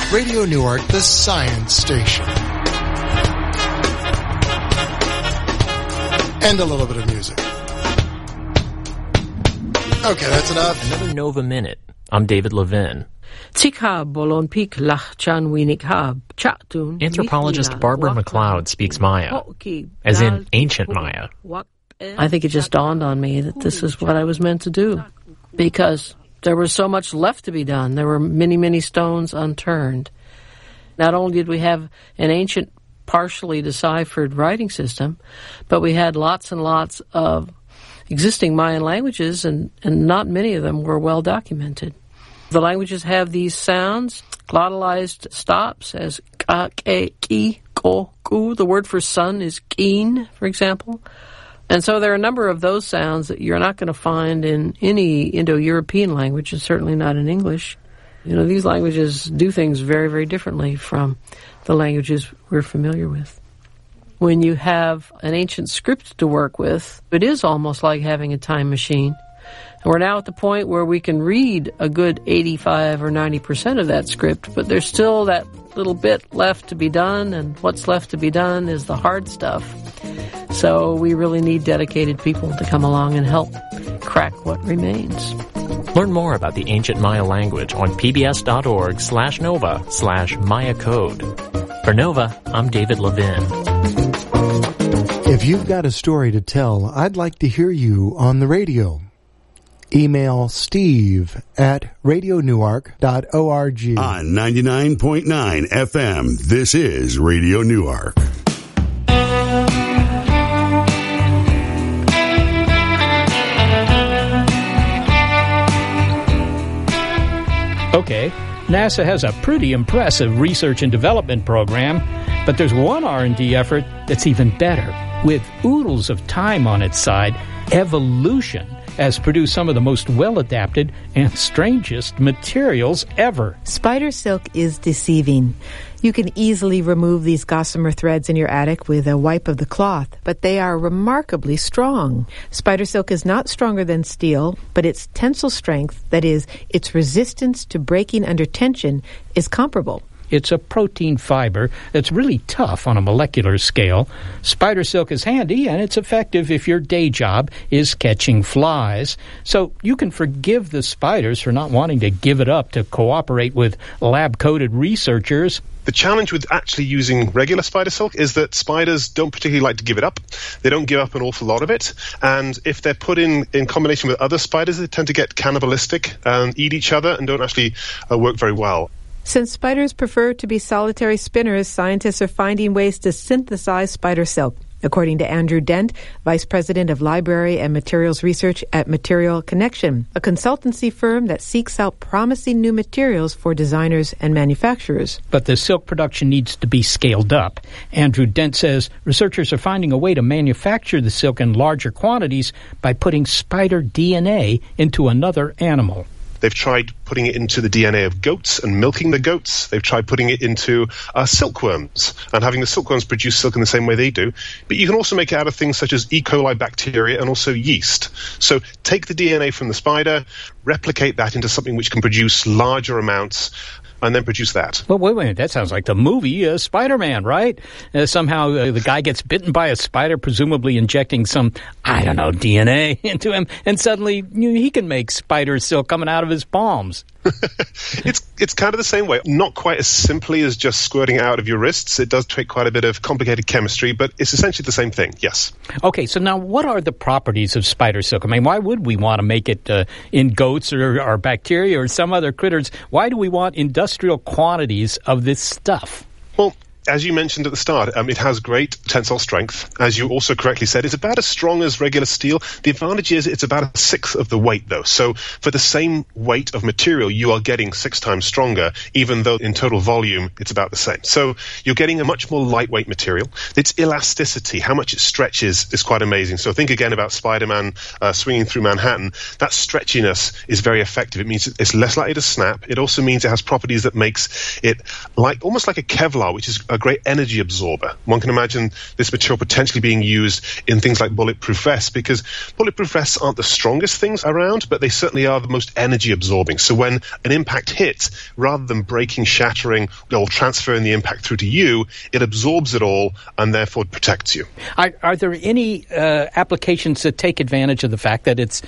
Radio Newark, the science station. And a little bit of music. Okay, that's enough. Another Nova Minute. I'm David Levin. Anthropologist Barbara McLeod speaks Maya, as in ancient Maya. I think it just dawned on me that this is what I was meant to do, because there was so much left to be done. There were many, many stones unturned. Not only did we have an ancient, partially deciphered writing system, but we had lots and lots of existing Mayan languages, and not many of them were well documented. The languages have these sounds, glottalized stops, as ka, ke, ki, ko, ku. The word for sun is kin, for example. And so there are a number of those sounds that you're not going to find in any Indo-European language, and certainly not in English. You know, these languages do things very, very differently from the languages we're familiar with. When you have an ancient script to work with, it is almost like having a time machine. And we're now at the point where we can read a good 85 or 90% of that script, but there's still that little bit left to be done, and what's left to be done is the hard stuff. So we really need dedicated people to come along and help crack what remains. Learn more about the ancient Maya language on pbs.org/nova/Maya code. For Nova, I'm David Levin. If you've got a story to tell, I'd like to hear you on the radio. Email steve@radionewark.org. On 99.9 FM, this is Radio Newark. Okay, NASA has a pretty impressive research and development program, but there's one R&D effort that's even better. With oodles of time on its side, evolution has produced some of the most well-adapted and strangest materials ever. Spider silk is deceiving. You can easily remove these gossamer threads in your attic with a wipe of the cloth, but they are remarkably strong. Spider silk is not stronger than steel, but its tensile strength, that is, its resistance to breaking under tension, is comparable. It's a protein fiber that's really tough on a molecular scale. Spider silk is handy, and it's effective if your day job is catching flies. So you can forgive the spiders for not wanting to give it up to cooperate with lab-coated researchers. The challenge with actually using regular spider silk is that spiders don't particularly like to give it up. They don't give up an awful lot of it. And if they're put in combination with other spiders, they tend to get cannibalistic and eat each other and don't actually work very well. Since spiders prefer to be solitary spinners, scientists are finding ways to synthesize spider silk. According to Andrew Dent, Vice President of Library and Materials Research at Material Connection, a consultancy firm that seeks out promising new materials for designers and manufacturers. But the silk production needs to be scaled up. Andrew Dent says researchers are finding a way to manufacture the silk in larger quantities by putting spider DNA into another animal. They've tried putting it into the DNA of goats and milking the goats. They've tried putting it into silkworms and having the silkworms produce silk in the same way they do. But you can also make it out of things such as E. coli bacteria and also yeast. So take the DNA from the spider, replicate that into something which can produce larger amounts, and then produce that. Well, wait a minute. That sounds like the movie Spider-Man, right? Somehow the guy gets bitten by a spider, presumably injecting some, DNA into him, and suddenly he can make spider silk coming out of his palms. It's kind of the same way. Not quite as simply as just squirting out of your wrists. It does take quite a bit of complicated chemistry, but it's essentially the same thing, yes. Okay, so now what are the properties of spider silk? I mean, why would we want to make it in goats or bacteria or some other critters? Why do we want industrial quantities of this stuff? Well, as you mentioned at the start, it has great tensile strength. As you also correctly said, it's about as strong as regular steel. The advantage is it's about a sixth of the weight, though. So for the same weight of material, you are getting 6 times stronger, even though in total volume, it's about the same. So you're getting a much more lightweight material. Its elasticity, how much it stretches, is quite amazing. So think again about Spider-Man swinging through Manhattan. That stretchiness is very effective. It means it's less likely to snap. It also means it has properties that makes it almost like a Kevlar, which is a a great energy absorber. One can imagine this material potentially being used in things like bulletproof vests, because bulletproof vests aren't the strongest things around, but they certainly are the most energy absorbing. So when an impact hits, rather than breaking, shattering, or transferring the impact through to you, it absorbs it all and therefore protects you. Are there any applications that take advantage of the fact that it's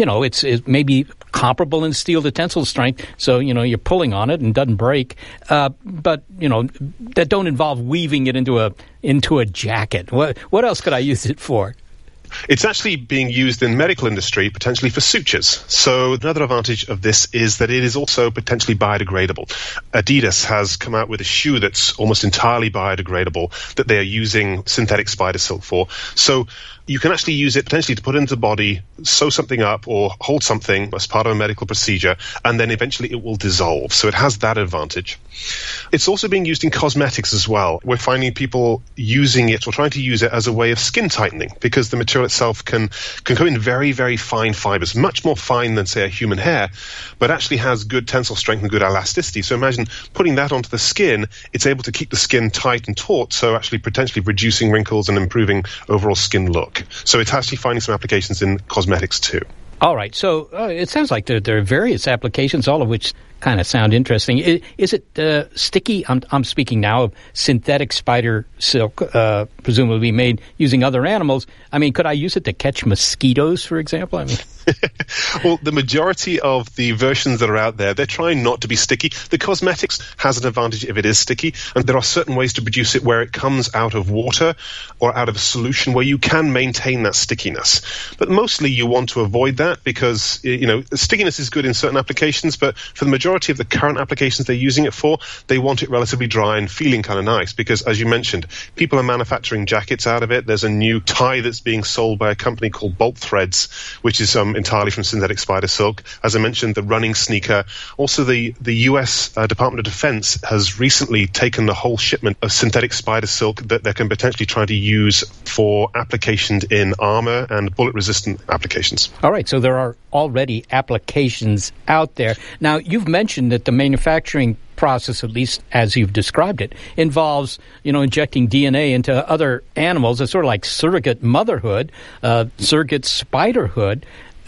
maybe comparable in steel to tensile strength, so you're pulling on it and doesn't break, but that don't involve weaving it into a jacket? What else could I use it for? It's actually being used in medical industry, potentially for sutures. So another advantage of this is that it is also potentially biodegradable. Adidas has come out with a shoe that's almost entirely biodegradable that they are using synthetic spider silk for. So you can actually use it potentially to put into the body, sew something up or hold something as part of a medical procedure, and then eventually it will dissolve. So it has that advantage. It's also being used in cosmetics as well. We're finding people using it or trying to use it as a way of skin tightening, because the material itself can come in very, very fine fibers, much more fine than, say, a human hair, but actually has good tensile strength and good elasticity. So imagine putting that onto the skin, it's able to keep the skin tight and taut, so actually potentially reducing wrinkles and improving overall skin look. So it's actually finding some applications in cosmetics too. All right. So it sounds like there are various applications, all of which kind of sound interesting. Is it sticky? I'm speaking now of synthetic spider silk, presumably made using other animals. I mean, could I use it to catch mosquitoes, for example? I mean, well, the majority of the versions that are out there, they're trying not to be sticky. The cosmetics has an advantage if it is sticky, and there are certain ways to produce it where it comes out of water or out of a solution where you can maintain that stickiness. But mostly you want to avoid that because, stickiness is good in certain applications, but for the majority of the current applications they're using it for, they want it relatively dry and feeling kind of nice because, as you mentioned, people are manufacturing jackets out of it. There's a new tie that's being sold by a company called Bolt Threads, which is entirely from synthetic spider silk. As I mentioned, the running sneaker. Also, the U.S. Department of Defense has recently taken the whole shipment of synthetic spider silk that they can potentially try to use for applications in armor and bullet-resistant applications. All right, so there are already applications out there. Now, you've mentioned that the manufacturing process, at least as you've described it, involves, injecting DNA into other animals. It's sort of like surrogate motherhood, surrogate spiderhood.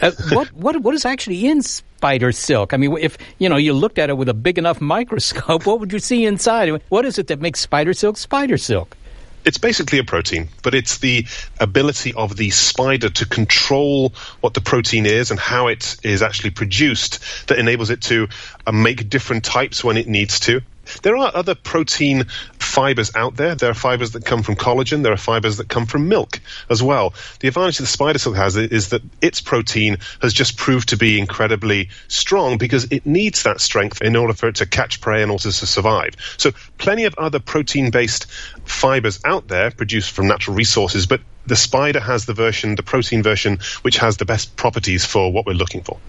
What is actually in spider silk? I mean, if you looked at it with a big enough microscope, what would you see inside? What is it that makes spider silk spider silk? It's basically a protein, but it's the ability of the spider to control what the protein is and how it is actually produced that enables it to make different types when it needs to. There are other protein fibers out there. There are fibers that come from collagen. There are fibers that come from milk as well. The advantage that the spider silk has is that its protein has just proved to be incredibly strong because it needs that strength in order for it to catch prey and also to survive. So plenty of other protein-based fibers out there produced from natural resources, but the spider has the protein version, which has the best properties for what we're looking for.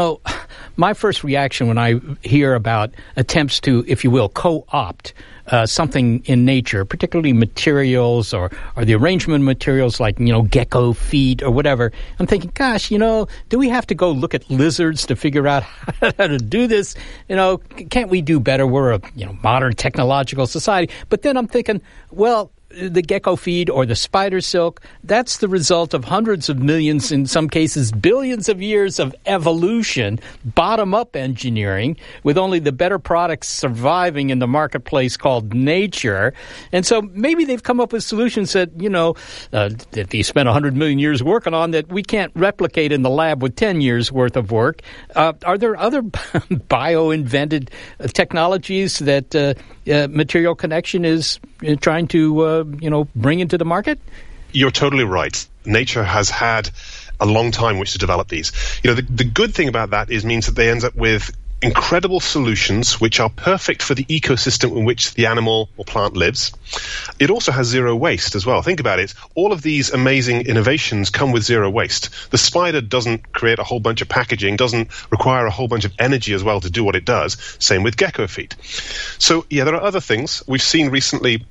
My first reaction when I hear about attempts to, if you will, co-opt something in nature, particularly materials or the arrangement of materials like, gecko feet or whatever, I'm thinking, gosh, do we have to go look at lizards to figure out how to do this? Can't we do better? We're a modern technological society. But then I'm thinking, well, the gecko feed or the spider silk, that's the result of hundreds of millions, in some cases billions of years of evolution, bottom-up engineering, with only the better products surviving in the marketplace called nature. And so maybe they've come up with solutions that, that they spent 100 million years working on that we can't replicate in the lab with 10 years worth of work. Are there other bio-invented technologies that Material Connection is trying to bring into the market? You're totally right. Nature has had a long time which to develop these. The good thing about that means that they end up with incredible solutions which are perfect for the ecosystem in which the animal or plant lives. It also has zero waste as well. Think about it. All of these amazing innovations come with zero waste. The spider doesn't create a whole bunch of packaging, doesn't require a whole bunch of energy as well to do what it does. Same with gecko feet. So, yeah, there are other things. We've seen recently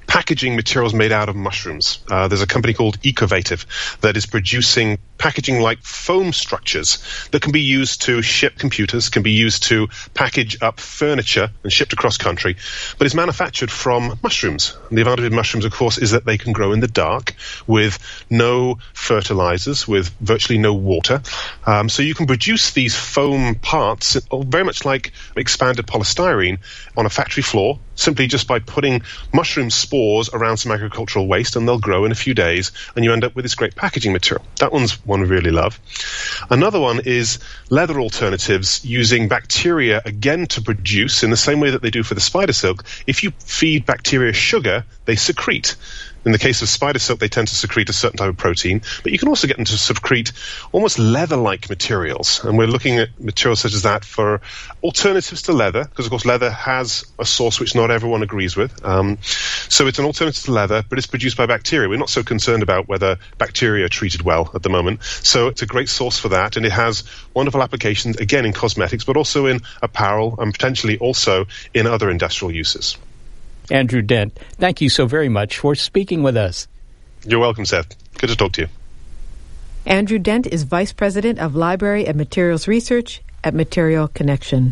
packaging materials made out of mushrooms. There's a company called Ecovative that is producing packaging-like foam structures that can be used to ship computers, can be used to package up furniture and shipped across country, but it's manufactured from mushrooms. And the advantage of mushrooms, of course, is that they can grow in the dark with no fertilizers, with virtually no water. So you can produce these foam parts very much like expanded polystyrene on a factory floor, simply just by putting mushroom spores around some agricultural waste, and they'll grow in a few days, and you end up with this great packaging material. That one's one we really love. Another one is leather alternatives using bacteria, again, to produce, in the same way that they do for the spider silk. If you feed bacteria sugar, they secrete. In the case of spider silk, they tend to secrete a certain type of protein, but you can also get them to secrete almost leather-like materials. And we're looking at materials such as that for alternatives to leather, because, of course, leather has a source which not everyone agrees with. So it's an alternative to leather, but it's produced by bacteria. We're not so concerned about whether bacteria are treated well at the moment. So it's a great source for that, and it has wonderful applications, again, in cosmetics, but also in apparel and potentially also in other industrial uses. Andrew Dent, thank you so very much for speaking with us. You're welcome, Seth. Good to talk to you. Andrew Dent is Vice President of Library and Materials Research at Material Connection.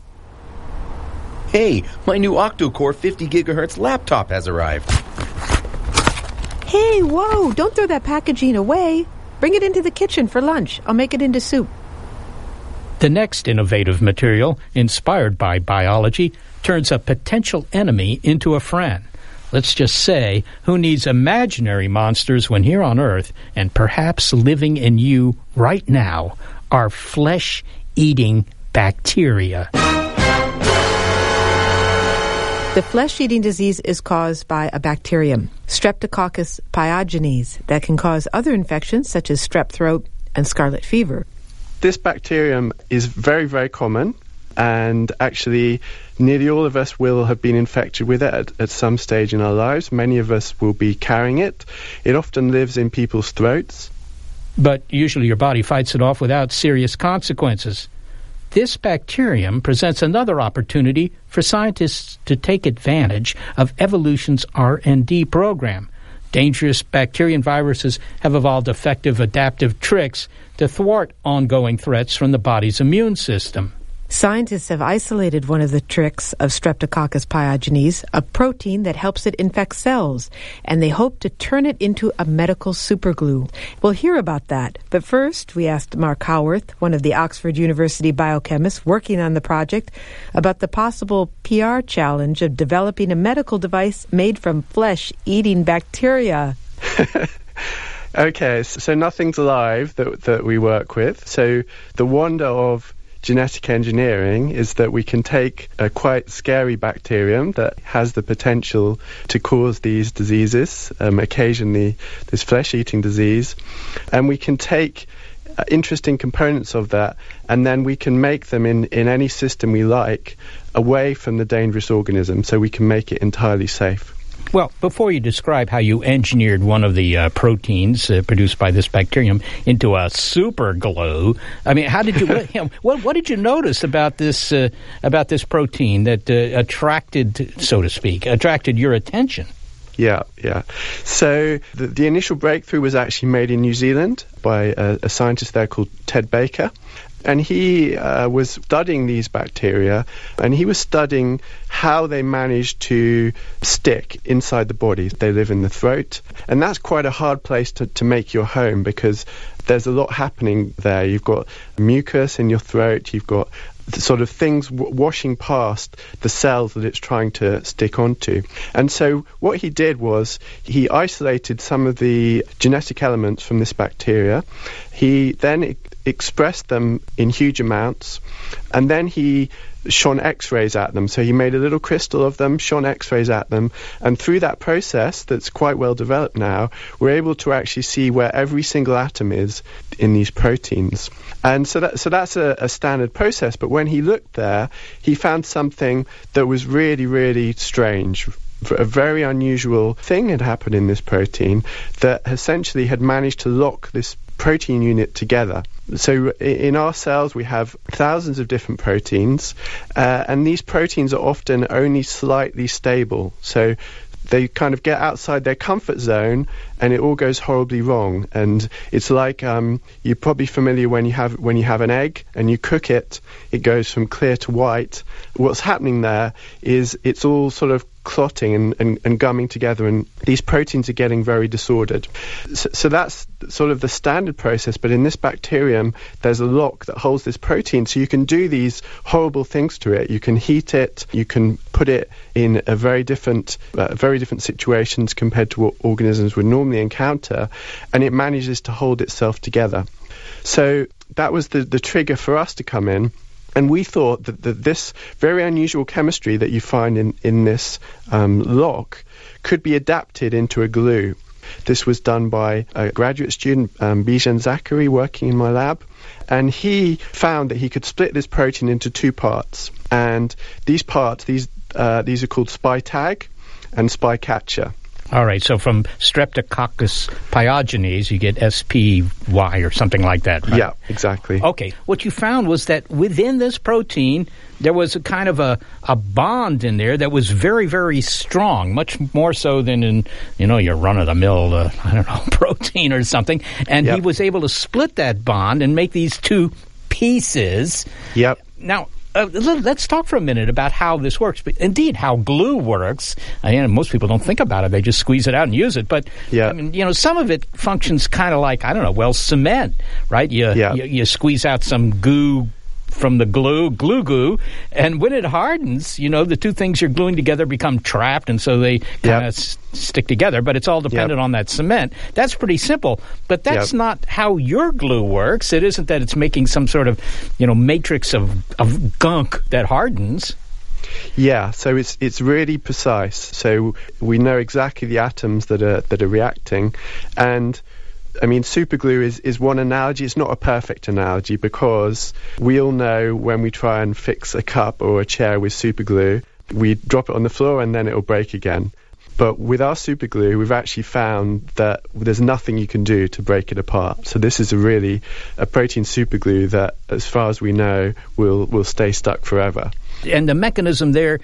Hey, my new octa-core 50 gigahertz laptop has arrived. Hey, whoa, don't throw that packaging away. Bring it into the kitchen for lunch. I'll make it into soup. The next innovative material, inspired by biology, turns a potential enemy into a friend. Let's just say, who needs imaginary monsters when here on Earth, and perhaps living in you right now, are flesh-eating bacteria? The flesh-eating disease is caused by a bacterium, Streptococcus pyogenes, that can cause other infections such as strep throat and scarlet fever. This bacterium is very, very common, and actually nearly all of us will have been infected with it at some stage in our lives. Many of us will be carrying it. It often lives in people's throats. But usually your body fights it off without serious consequences. This bacterium presents another opportunity for scientists to take advantage of evolution's R&D program. Dangerous bacteria and viruses have evolved effective adaptive tricks to thwart ongoing threats from the body's immune system. Scientists have isolated one of the tricks of Streptococcus pyogenes, a protein that helps it infect cells, and they hope to turn it into a medical superglue. We'll hear about that. But first, we asked Mark Howarth, one of the Oxford University biochemists working on the project, about the possible PR challenge of developing a medical device made from flesh-eating bacteria. Okay, so nothing's alive that we work with. So the wonder of genetic engineering is that we can take a quite scary bacterium that has the potential to cause these diseases, occasionally this flesh-eating disease, and we can take interesting components of that, and then we can make them in any system we like away from the dangerous organism, so we can make it entirely safe. Well, before you describe how you engineered one of the proteins produced by this bacterium into a super glue, I mean, how did you? What did you notice about this protein that attracted, so to speak, your attention? Yeah. So the initial breakthrough was actually made in New Zealand by a scientist there called Ted Baker. And he was studying these bacteria, and he was studying how they manage to stick inside the body. They live in the throat, and that's quite a hard place to make your home, because there's a lot happening there. You've got mucus in your throat, you've got sort of things washing past the cells that it's trying to stick onto. And so what he did was he isolated some of the genetic elements from this bacteria. He then expressed them in huge amounts, and then he shone X-rays at them. So he made a little crystal of them, shone X-rays at them, and through that process that's quite well developed now, we're able to actually see where every single atom is in these proteins. And so that's a standard process, but when he looked there, he found something that was really, really strange. A very unusual thing had happened in this protein that essentially had managed to lock this protein unit together. So in our cells we have thousands of different proteins, and these proteins are often only slightly stable. So they kind of get outside their comfort zone and it all goes horribly wrong. And it's like you're probably familiar when you have an egg and you cook it, it goes from clear to white. What's happening there is it's all sort of clotting and gumming together, and these proteins are getting very disordered. So that's sort of the standard process, but in this bacterium there's a lock that holds this protein, so you can do these horrible things to it. You can heat it, you can put it in a very different situations compared to what organisms would normally encounter, and it manages to hold itself together. So that was the trigger for us to come in. And we thought that this very unusual chemistry that you find in this lock could be adapted into a glue. This was done by a graduate student, Bijan Zachary, working in my lab. And he found that he could split this protein into two parts. And these parts, these are called SpyTag and SpyCatcher. All right, so from Streptococcus pyogenes, you get SPY or something like that, right? Yeah, exactly. Okay, what you found was that within this protein, there was a kind of a bond in there that was very, very strong, much more so than in, your run-of-the-mill, protein or something. And he was able to split that bond and make these two pieces. Yep. Now, let's talk for a minute about how this works. But indeed, how glue works. Most people don't think about it; they just squeeze it out and use it. But some of it functions kind of like cement, right? You squeeze out some goo from the glue, and when it hardens, the two things you're gluing together become trapped, and so they kind of stick together. But it's all dependent on that cement. That's pretty simple, but that's not how your glue works. It isn't that it's making some sort of matrix of gunk that hardens. Yeah, so it's really precise. So we know exactly the atoms that are reacting, and superglue is one analogy. It's not a perfect analogy because we all know when we try and fix a cup or a chair with superglue, we drop it on the floor and then it'll break again. But with our superglue, we've actually found that there's nothing you can do to break it apart. So this is a protein superglue that, as far as we know, will stay stuck forever. And the mechanism there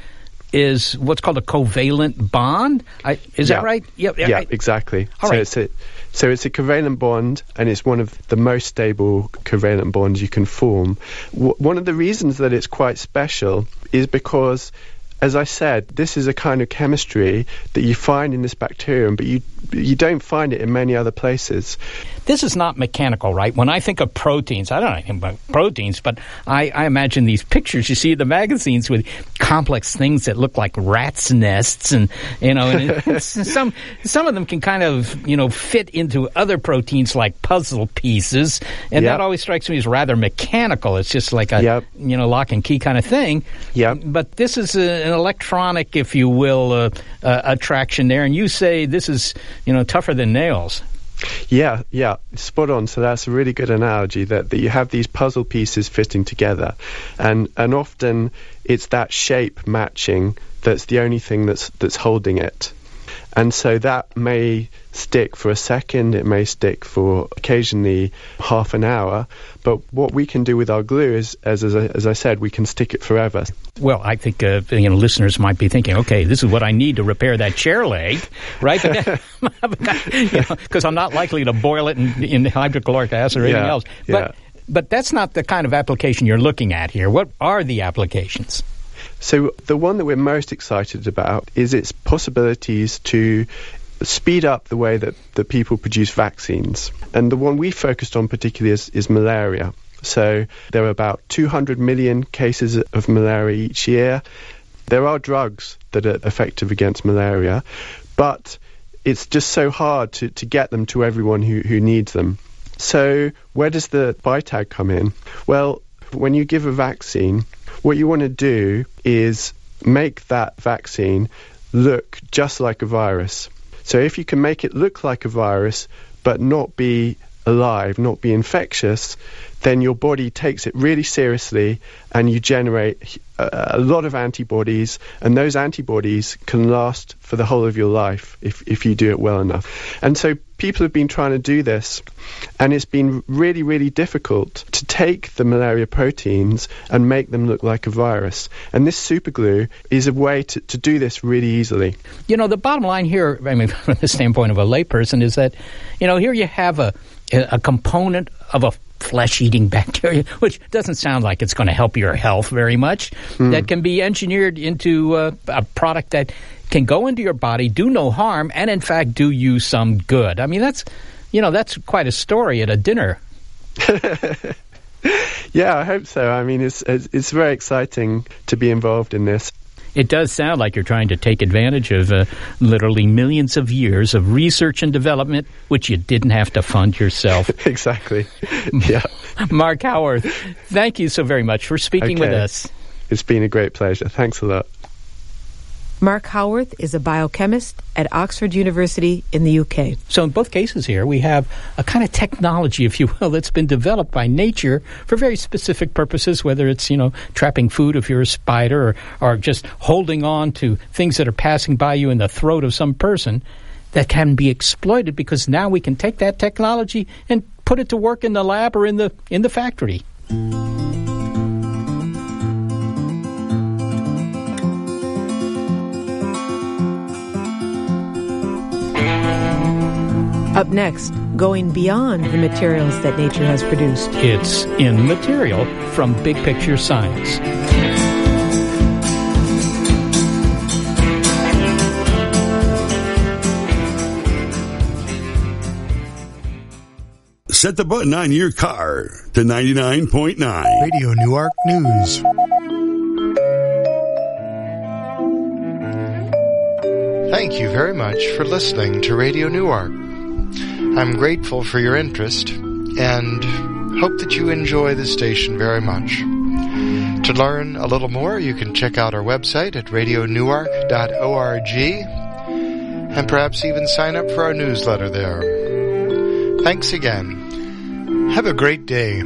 is what's called a covalent bond. Is that right? Yeah, exactly. All right. So it's a covalent bond, and it's one of the most stable covalent bonds you can form. One of the reasons that it's quite special is because, as I said, this is a kind of chemistry that you find in this bacterium, but you don't find it in many other places. This is not mechanical, right? When I think of proteins, I don't know anything about proteins, but I imagine these pictures you see in the magazines with complex things that look like rats' nests, and and some of them can kind of fit into other proteins like puzzle pieces, and that always strikes me as rather mechanical. It's just like a lock and key kind of thing. Yeah. But this is an electronic, if you will, attraction there, and you say this is tougher than nails. Yeah, spot on. So that's a really good analogy that you have these puzzle pieces fitting together, and often it's that shape matching that's the only thing that's holding it. And so that may stick for a second, it may stick for occasionally half an hour, but what we can do with our glue is, as I said, we can stick it forever. Well, I think listeners might be thinking, okay, this is what I need to repair that chair leg, right? Because I'm not likely to boil it in hydrochloric acid or anything else. But that's not the kind of application you're looking at here. What are the applications? So the one that we're most excited about is its possibilities to speed up the way that people produce vaccines. And the one we focused on particularly is malaria. So there are about 200 million cases of malaria each year. There are drugs that are effective against malaria, but it's just so hard to get them to everyone who needs them. So where does the SpyTag come in? Well, when you give a vaccine, what you want to do is make that vaccine look just like a virus. So if you can make it look like a virus but not be alive, not be infectious, then your body takes it really seriously and you generate a lot of antibodies, and those antibodies can last for the whole of your life if you do it well enough. And so people have been trying to do this, and it's been really, really difficult to take the malaria proteins and make them look like a virus. And this superglue is a way to do this really easily. You know, the bottom line here, I mean, from the standpoint of a layperson, is that, you know, here you have a component of a flesh-eating bacteria, which doesn't sound like it's going to help your health very much, that can be engineered into a product that can go into your body, do no harm, and in fact do you some good. I mean, that's quite a story at a dinner. Yeah, I hope so. I mean, it's very exciting to be involved in this. It does sound like you're trying to take advantage of literally millions of years of research and development, which you didn't have to fund yourself. Exactly. Yeah. Mark Howarth, thank you so very much for speaking with us. It's been a great pleasure. Thanks a lot. Mark Howarth is a biochemist at Oxford University in the UK. So in both cases here, we have a kind of technology, if you will, that's been developed by nature for very specific purposes, whether it's, you know, trapping food if you're a spider, or just holding on to things that are passing by you in the throat of some person, that can be exploited because now we can take that technology and put it to work in the lab or in the factory. Up next, going beyond the materials that nature has produced. It's In Material from Big Picture Science. Set the button on your car to 99.9. Radio Newark News. Thank you very much for listening to Radio Newark. I'm grateful for your interest and hope that you enjoy the station very much. To learn a little more, you can check out our website at radionewark.org and perhaps even sign up for our newsletter there. Thanks again. Have a great day.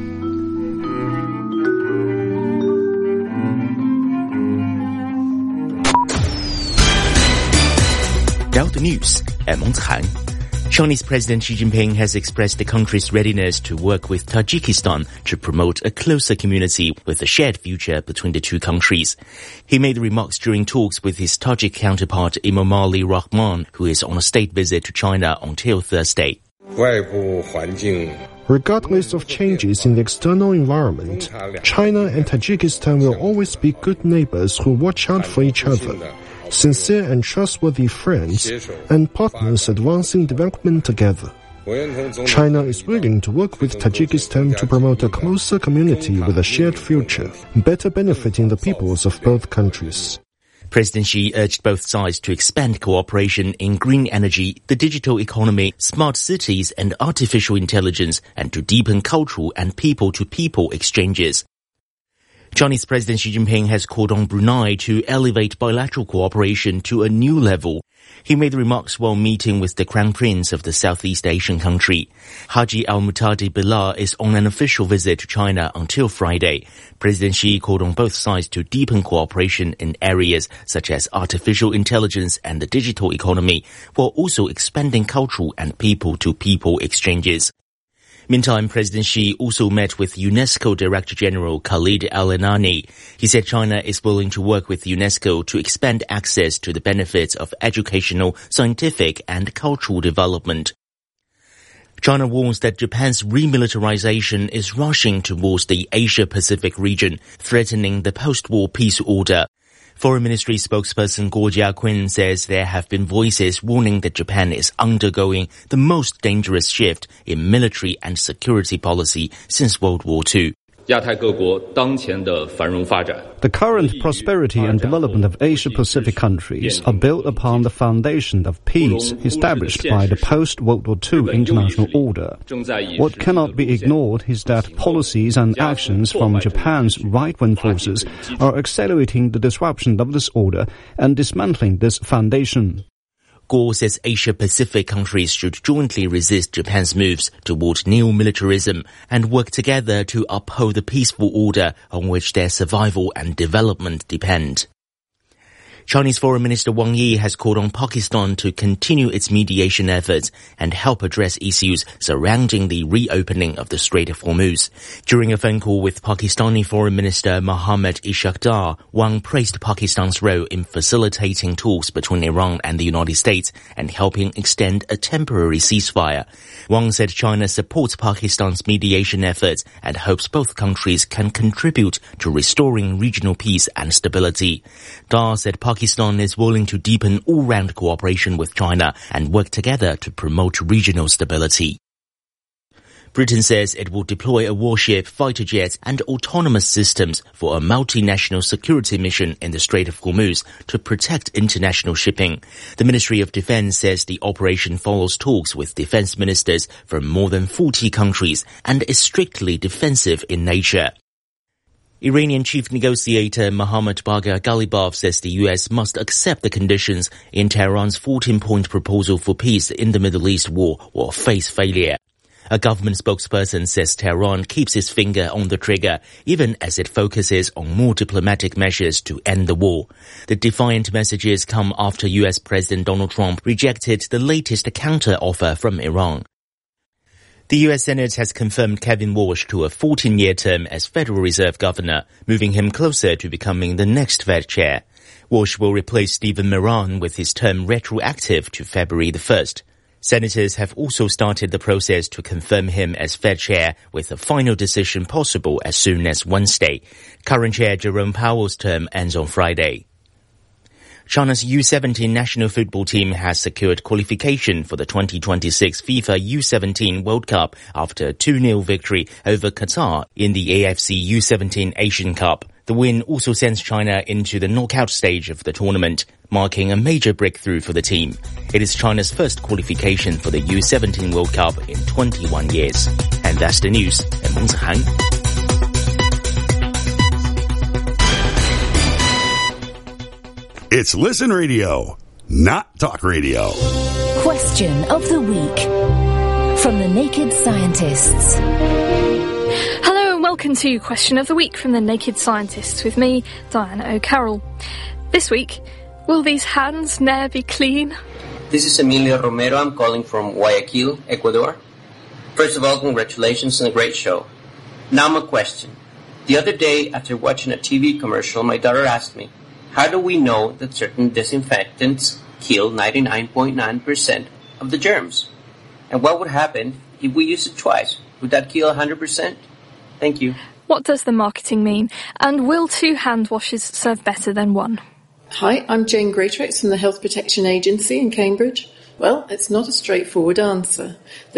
Delta News at Montreal. Chinese President Xi Jinping has expressed the country's readiness to work with Tajikistan to promote a closer community with a shared future between the two countries. He made the remarks during talks with his Tajik counterpart Emomali Rahman, who is on a state visit to China until Thursday. Regardless of changes in the external environment, China and Tajikistan will always be good neighbors who watch out for each other, sincere and trustworthy friends, and partners advancing development together. China is willing to work with Tajikistan to promote a closer community with a shared future, better benefiting the peoples of both countries. President Xi urged both sides to expand cooperation in green energy, the digital economy, smart cities, and artificial intelligence, and to deepen cultural and people-to-people exchanges. Chinese President Xi Jinping has called on Brunei to elevate bilateral cooperation to a new level. He made the remarks while meeting with the Crown Prince of the Southeast Asian country. Haji Al-Muhtadi Bilal is on an official visit to China until Friday. President Xi called on both sides to deepen cooperation in areas such as artificial intelligence and the digital economy, while also expanding cultural and people-to-people exchanges. Meantime, President Xi also met with UNESCO Director General Khalid Al-Enani. He said China is willing to work with UNESCO to expand access to the benefits of educational, scientific, and cultural development. China warns that Japan's remilitarization is rushing towards the Asia-Pacific region, threatening the post-war peace order. Foreign Ministry spokesperson Guo Jiakun says there have been voices warning that Japan is undergoing the most dangerous shift in military and security policy since World War II. The current prosperity and development of Asia-Pacific countries are built upon the foundation of peace established by the post-World War II international order. What cannot be ignored is that policies and actions from Japan's right-wing forces are accelerating the disruption of this order and dismantling this foundation. Guo says Asia-Pacific countries should jointly resist Japan's moves toward neo-militarism and work together to uphold the peaceful order on which their survival and development depend. Chinese Foreign Minister Wang Yi has called on Pakistan to continue its mediation efforts and help address issues surrounding the reopening of the Strait of Hormuz. During a phone call with Pakistani Foreign Minister Mohammad Ishaq Dar, Wang praised Pakistan's role in facilitating talks between Iran and the United States and helping extend a temporary ceasefire. Wang said China supports Pakistan's mediation efforts and hopes both countries can contribute to restoring regional peace and stability. Dar said Pakistan is willing to deepen all-round cooperation with China and work together to promote regional stability. Britain says it will deploy a warship, fighter jets and autonomous systems for a multinational security mission in the Strait of Hormuz to protect international shipping. The Ministry of Defense says the operation follows talks with defense ministers from more than 40 countries and is strictly defensive in nature. Iranian chief negotiator Mohammad Bagher Ghalibaf says the U.S. must accept the conditions in Tehran's 14-point proposal for peace in the Middle East war or face failure. A government spokesperson says Tehran keeps its finger on the trigger, even as it focuses on more diplomatic measures to end the war. The defiant messages come after U.S. President Donald Trump rejected the latest counter-offer from Iran. The U.S. Senate has confirmed Kevin Walsh to a 14-year term as Federal Reserve Governor, moving him closer to becoming the next Fed chair. Walsh will replace Stephen Moran with his term retroactive to February the 1st. Senators have also started the process to confirm him as Fed chair, with a final decision possible as soon as Wednesday. Current chair Jerome Powell's term ends on Friday. China's U-17 national football team has secured qualification for the 2026 FIFA U-17 World Cup after a 2-0 victory over Qatar in the AFC U-17 Asian Cup. The win also sends China into the knockout stage of the tournament, marking a major breakthrough for the team. It is China's first qualification for the U-17 World Cup in 21 years. And that's the news. I'm Meng Zihan. It's Listen Radio, not Talk Radio. Question of the week from the Naked Scientists. Hello and welcome to Question of the Week from the Naked Scientists with me, Diana O'Carroll. This week, will these hands ne'er be clean? This is Emilio Romero. I'm calling from Guayaquil, Ecuador. First of all, congratulations on a great show. Now my question. The other day, after watching a TV commercial, my daughter asked me, how do we know that certain disinfectants kill 99.9% of the germs? And what would happen if we use it twice? Would that kill 100%? Thank you. What does the marketing mean? And will 2 hand washes serve better than 1? Hi, I'm Jane Greatrex from the Health Protection Agency in Cambridge. Well, it's not a straightforward answer. The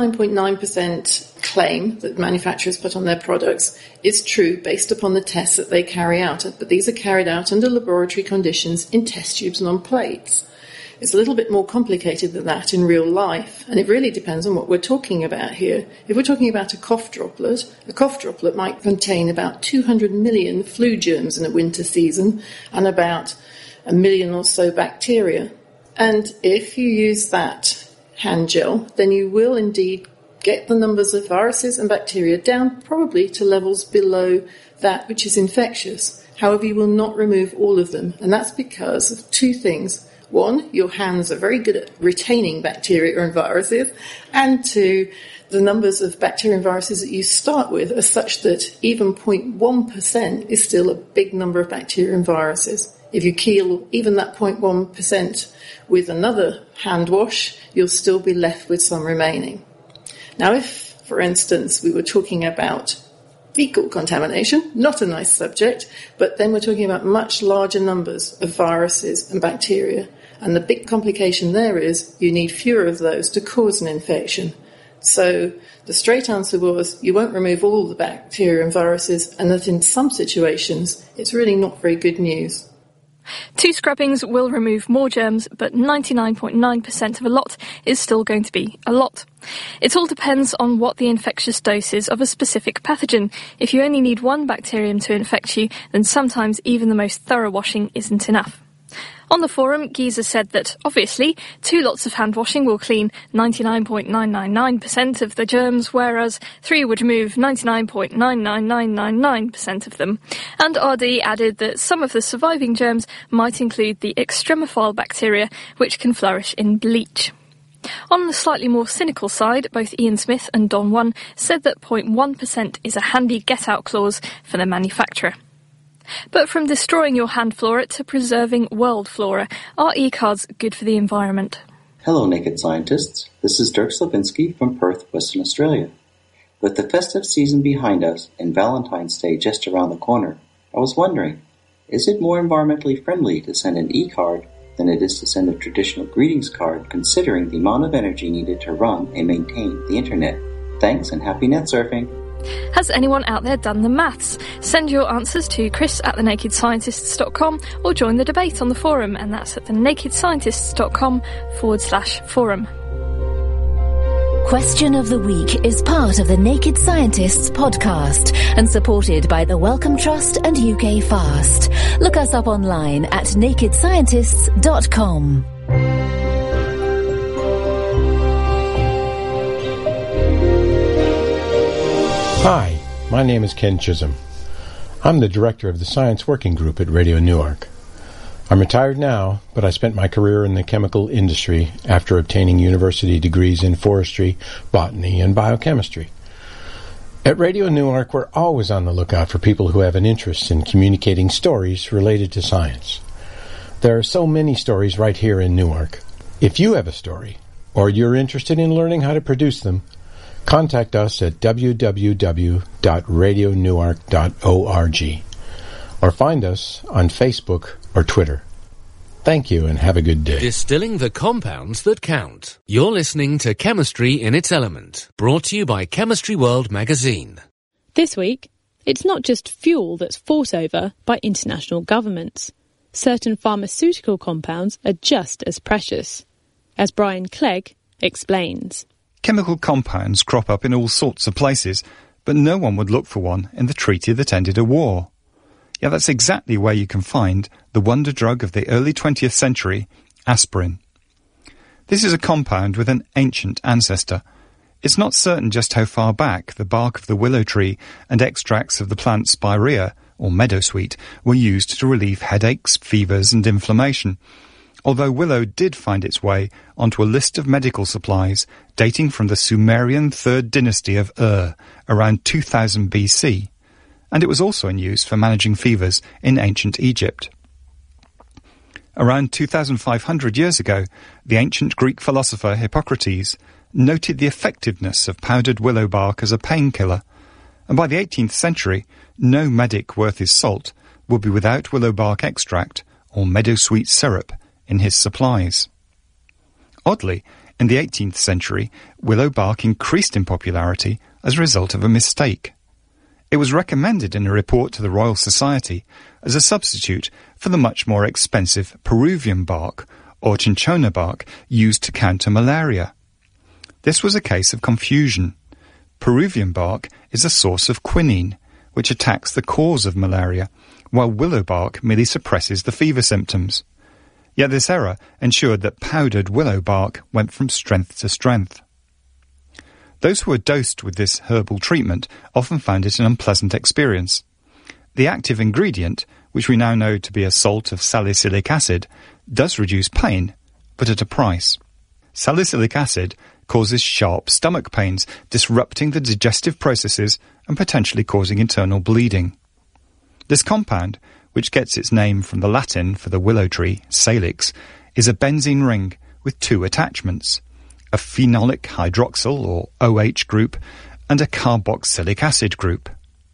99.9% claim that manufacturers put on their products is true based upon the tests that they carry out, but these are carried out under laboratory conditions in test tubes and on plates. It's a little bit more complicated than that in real life, and it really depends on what we're talking about here. If we're talking about a cough droplet might contain about 200 million flu germs in a winter season and about 1 million or so bacteria. And if you use that hand gel, then you will indeed get the numbers of viruses and bacteria down probably to levels below that which is infectious. However, you will not remove all of them, and that's because of 2 things. 1, your hands are very good at retaining bacteria and viruses, and 2, the numbers of bacteria and viruses that you start with are such that even 0.1% is still a big number of bacteria and viruses. If you kill even that 0.1% with another hand wash, you'll still be left with some remaining. Now, if, for instance, we were talking about fecal contamination, not a nice subject, but then we're talking about much larger numbers of viruses and bacteria. And the big complication there is you need fewer of those to cause an infection. So the straight answer was you won't remove all the bacteria and viruses, and that in some situations it's really not very good news. 2 scrubbings will remove more germs, but 99.9% of a lot is still going to be a lot. It all depends on what the infectious dose is of a specific pathogen. If you only need 1 bacterium to infect you, then sometimes even the most thorough washing isn't enough. On the forum, Giza said that, obviously, 2 lots of hand washing will clean 99.999% of the germs, whereas 3 would remove 99.99999% of them. And RD added that some of the surviving germs might include the extremophile bacteria, which can flourish in bleach. On the slightly more cynical side, both Ian Smith and Don One said that 0.1% is a handy get-out clause for the manufacturer. But from destroying your hand flora to preserving world flora, are e-cards good for the environment? Hello, Naked Scientists. This is Dirk Slavinsky from Perth, Western Australia. With the festive season behind us and Valentine's Day just around the corner, I was wondering, is it more environmentally friendly to send an e-card than it is to send a traditional greetings card, considering the amount of energy needed to run and maintain the internet? Thanks and happy net surfing. Has anyone out there done the maths? Send your answers to chris@thenakedscientists.com or join the debate on the forum, and that's at thenakedscientists.com/forum. Question of the Week is part of the Naked Scientists podcast and supported by the Wellcome Trust and UK Fast. Look us up online at nakedscientists.com. Hi, my name is Ken Chisholm. I'm the director of the Science Working Group at Radio Newark. I'm retired now, but I spent my career in the chemical industry after obtaining university degrees in forestry, botany, and biochemistry. At Radio Newark, we're always on the lookout for people who have an interest in communicating stories related to science. There are so many stories right here in Newark. If you have a story, or you're interested in learning how to produce them, contact us at www.radionewark.org or find us on Facebook or Twitter. Thank you and have a good day. Distilling the compounds that count. You're listening to Chemistry in its Element, brought to you by Chemistry World magazine. This week, it's not just fuel that's fought over by international governments. Certain pharmaceutical compounds are just as precious, as Brian Clegg explains. Chemical compounds crop up in all sorts of places, but no one would look for one in the treaty that ended a war. Yeah, that's exactly where you can find the wonder drug of the early 20th century, aspirin. This is a compound with an ancient ancestor. It's not certain just how far back the bark of the willow tree and extracts of the plant spirea, or meadowsweet, were used to relieve headaches, fevers and inflammation, although willow did find its way onto a list of medical supplies dating from the Sumerian 3rd dynasty of Ur, around 2000 BC, and it was also in use for managing fevers in ancient Egypt. Around 2,500 years ago, the ancient Greek philosopher Hippocrates noted the effectiveness of powdered willow bark as a painkiller, and by the 18th century, no medic worth his salt would be without willow bark extract or meadowsweet syrup in his supplies. Oddly, in the 18th century, willow bark increased in popularity as a result of a mistake. It was recommended in a report to the Royal Society as a substitute for the much more expensive Peruvian bark, or cinchona bark, used to counter malaria. This was a case of confusion. Peruvian bark is a source of quinine, which attacks the cause of malaria, while willow bark merely suppresses the fever symptoms. Yet this error ensured that powdered willow bark went from strength to strength. Those who were dosed with this herbal treatment often found it an unpleasant experience. The active ingredient, which we now know to be a salt of salicylic acid, does reduce pain, but at a price. Salicylic acid causes sharp stomach pains, disrupting the digestive processes and potentially causing internal bleeding. This compound, which gets its name from the Latin for the willow tree, salix, is a benzene ring with 2 attachments, a phenolic hydroxyl, or OH group, and a carboxylic acid group.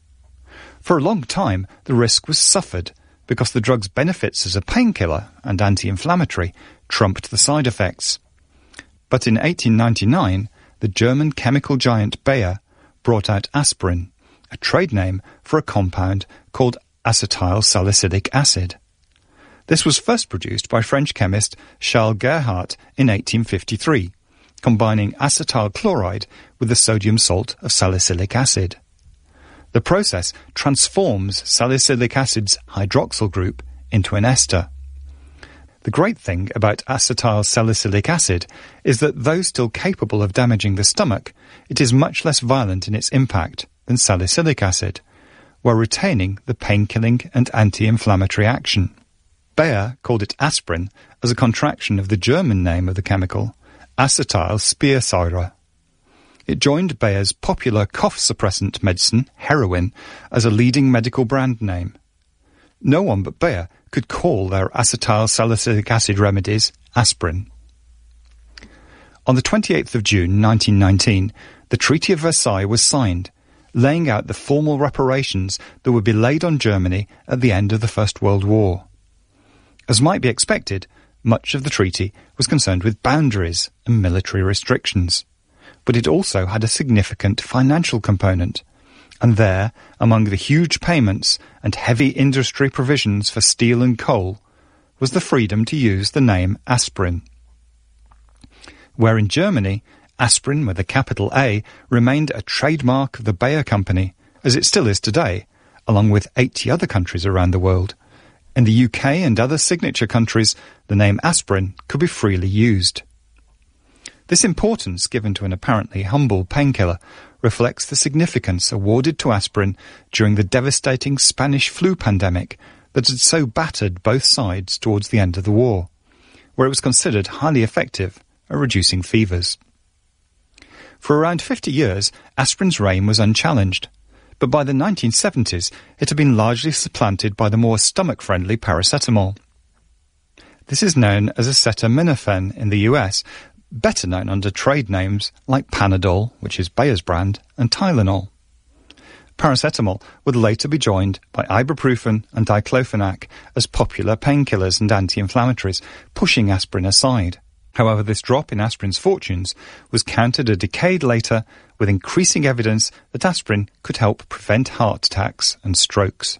For a long time, the risk was suffered because the drug's benefits as a painkiller and anti-inflammatory trumped the side effects. But in 1899, the German chemical giant Bayer brought out aspirin, a trade name for a compound called acetyl salicylic acid. This was first produced by French chemist Charles Gerhardt in 1853, combining acetyl chloride with the sodium salt of salicylic acid. The process transforms salicylic acid's hydroxyl group into an ester. The great thing about acetyl salicylic acid is that though still capable of damaging the stomach, it is much less violent in its impact than salicylic acid, while retaining the pain-killing and anti-inflammatory action. Bayer called it aspirin as a contraction of the German name of the chemical, acetylspirsäure. It joined Bayer's popular cough suppressant medicine, heroin, as a leading medical brand name. No one but Bayer could call their acetyl salicylic acid remedies aspirin. On the 28th of June 1919, the Treaty of Versailles was signed, laying out the formal reparations that would be laid on Germany at the end of the First World War. As might be expected, much of the treaty was concerned with boundaries and military restrictions, but it also had a significant financial component, and there, among the huge payments and heavy industry provisions for steel and coal, was the freedom to use the name aspirin. Where in Germany, aspirin with a capital A remained a trademark of the Bayer Company, as it still is today, along with 80 other countries around the world. In the UK and other signature countries, the name aspirin could be freely used. This importance given to an apparently humble painkiller reflects the significance awarded to aspirin during the devastating Spanish flu pandemic that had so battered both sides towards the end of the war, where it was considered highly effective at reducing fevers. For around 50 years, aspirin's reign was unchallenged, but by the 1970s it had been largely supplanted by the more stomach-friendly paracetamol. This is known as acetaminophen in the US, better known under trade names like Panadol, which is Bayer's brand, and Tylenol. Paracetamol would later be joined by ibuprofen and diclofenac as popular painkillers and anti-inflammatories, pushing aspirin aside. However, this drop in aspirin's fortunes was countered a decade later with increasing evidence that aspirin could help prevent heart attacks and strokes.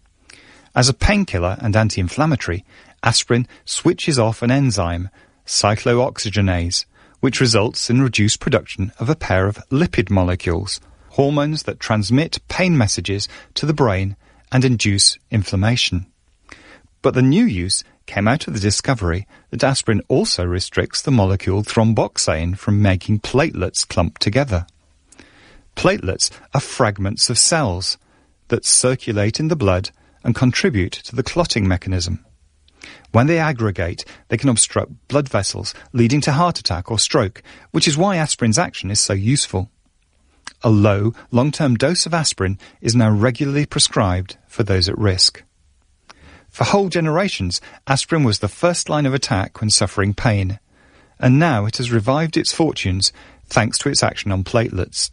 As a painkiller and anti-inflammatory, aspirin switches off an enzyme, cyclooxygenase, which results in reduced production of a pair of lipid molecules, hormones that transmit pain messages to the brain and induce inflammation. But the new use came out of the discovery that aspirin also restricts the molecule thromboxane from making platelets clump together. Platelets are fragments of cells that circulate in the blood and contribute to the clotting mechanism. When they aggregate, they can obstruct blood vessels, leading to heart attack or stroke, which is why aspirin's action is so useful. A low, long-term dose of aspirin is now regularly prescribed for those at risk. For whole generations, aspirin was the first line of attack when suffering pain, and now it has revived its fortunes thanks to its action on platelets.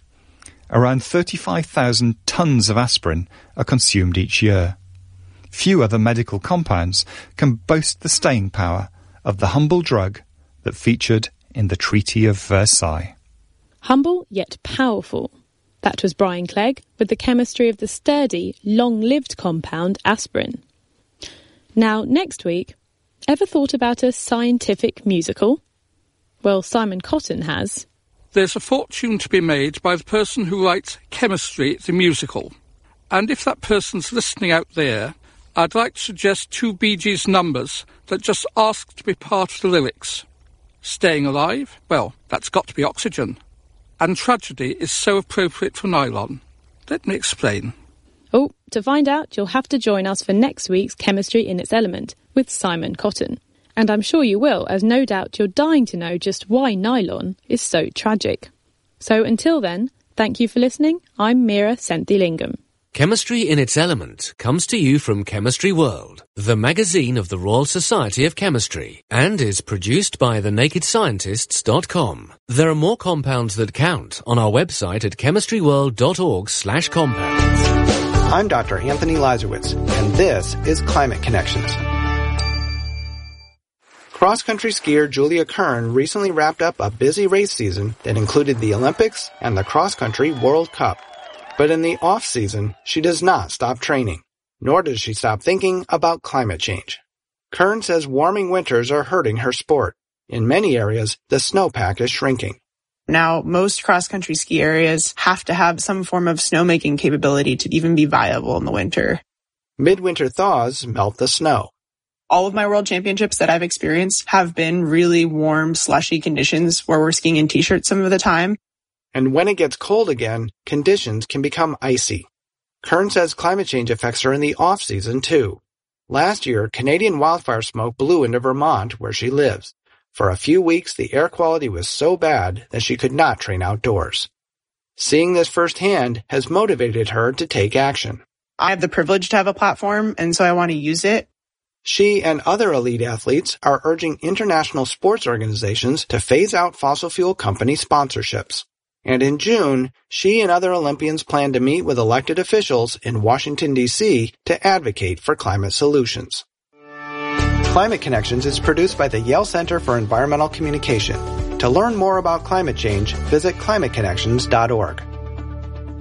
Around 35,000 tons of aspirin are consumed each year. Few other medical compounds can boast the staying power of the humble drug that featured in the Treaty of Versailles. Humble yet powerful. That was Brian Clegg with the chemistry of the sturdy, long-lived compound aspirin. Now, next week, ever thought about a scientific musical? Well, Simon Cotton has. There's a fortune to be made by the person who writes Chemistry, the musical. And if that person's listening out there, I'd like to suggest two Bee Gees numbers that just ask to be part of the lyrics. Staying alive? Well, that's got to be Oxygen. And tragedy is so appropriate for nylon. Let me explain. Oh, to find out, you'll have to join us for next week's Chemistry in its Element with Simon Cotton. And I'm sure you will, as no doubt you're dying to know just why nylon is so tragic. So until then, thank you for listening. I'm Mira Senthilingam. Chemistry in its Element comes to you from Chemistry World, the magazine of the Royal Society of Chemistry, and is produced by thenakedscientists.com. There are more compounds that count on our website at chemistryworld.org/compounds. I'm Dr. Anthony Lazarowitz, and this is Climate Connections. Cross-country skier Julia Kern recently wrapped up a busy race season that included the Olympics and the cross-country World Cup. But in the off-season, she does not stop training, nor does she stop thinking about climate change. Kern says warming winters are hurting her sport. In many areas, the snowpack is shrinking. Now, most cross-country ski areas have to have some form of snowmaking capability to even be viable in the winter. Midwinter thaws melt the snow. All of my world championships that I've experienced have been really warm, slushy conditions where we're skiing in t-shirts some of the time. And when it gets cold again, conditions can become icy. Kern says climate change affects her in the off-season, too. Last year, Canadian wildfire smoke blew into Vermont, where she lives. For a few weeks, the air quality was so bad that she could not train outdoors. Seeing this firsthand has motivated her to take action. I have the privilege to have a platform, and so I want to use it. She and other elite athletes are urging international sports organizations to phase out fossil fuel company sponsorships. And in June, she and other Olympians plan to meet with elected officials in Washington, D.C. to advocate for climate solutions. Climate Connections is produced by the Yale Center for Environmental Communication. To learn more about climate change, visit climateconnections.org.